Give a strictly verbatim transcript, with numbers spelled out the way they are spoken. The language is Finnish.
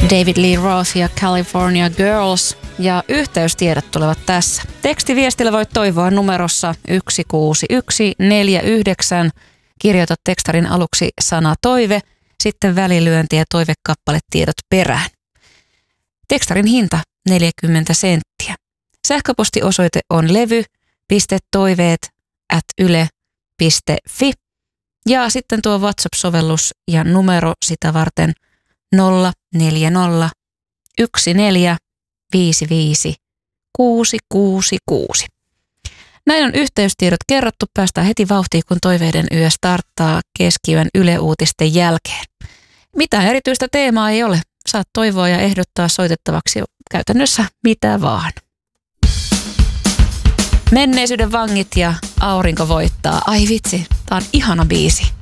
David Lee Roth ja California Girls ja yhteystiedot tulevat tässä. Tekstiviestillä voit toivoa numerossa yksi kuusi yksi neljä yhdeksän. Kirjoita tekstarin aluksi sana toive, sitten välilyönti ja toivekappaletiedot perään. Tekstarin hinta neljäkymmentä senttiä. Sähköpostiosoite on levy.toiveet at yle piste fi ja sitten tuo WhatsApp-sovellus ja numero sitä varten nolla neljä nolla yksi neljä viisi viisi kuusi kuusi kuusi. Näin on yhteystiedot kerrottu. Päästään heti vauhtiin, kun Toiveiden yö starttaa keskiyön Yle Uutisten jälkeen. Mitään erityistä teemaa ei ole. Saat toivoa ja ehdottaa soitettavaksi käytännössä mitä vaan. Menneisyyden vangit ja aurinko voittaa. Ai vitsi, tää on ihana biisi.